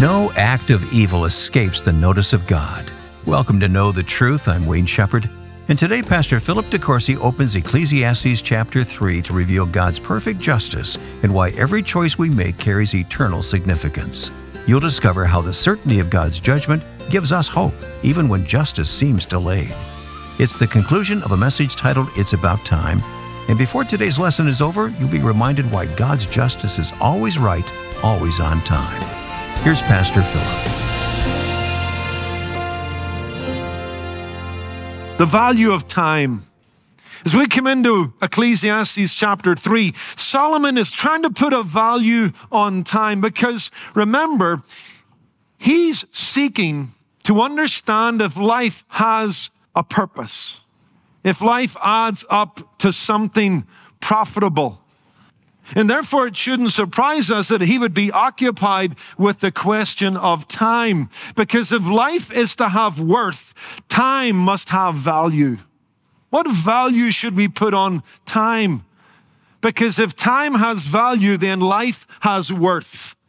No act of evil escapes the notice of God. Welcome to Know the Truth. I'm Wayne Shepherd. And today, Pastor Philip DeCourcy opens Ecclesiastes chapter 3 to reveal God's perfect justice and why every choice we make carries eternal significance. You'll discover how the certainty of God's judgment gives us hope, even when justice seems delayed. It's the conclusion of a message titled, It's About Time. And before today's lesson is over, you'll be reminded why God's justice is always right, always on time. Here's Pastor Philip. The value of time. As we come into Ecclesiastes chapter 3, Solomon is trying to put a value on time because, remember, he's seeking to understand if life has a purpose, if life adds up to something profitable. And therefore, it shouldn't surprise us that he would be occupied with the question of time. Because if life is to have worth, time must have value. What value should we put on time? Because if time has value, then life has worth.